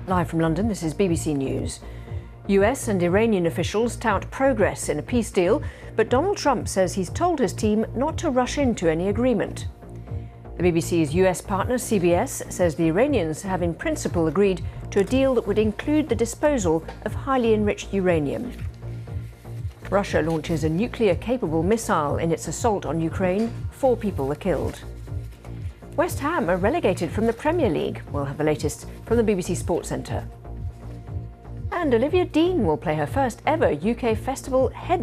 Live from London, this is BBC News. US and Iranian officials tout progress in a peace deal, but Donald Trump says he's told his team not to rush into any agreement. The BBC's US partner, CBS, says the Iranians have in principle agreed to a deal that would include the disposal of highly enriched uranium. Russia launches a nuclear-capable missile in its assault on Ukraine. 4 people are killed. West Ham are relegated from the Premier League. We'll have the latest from the BBC Sports Centre. And Olivia Dean will play her first ever UK festival head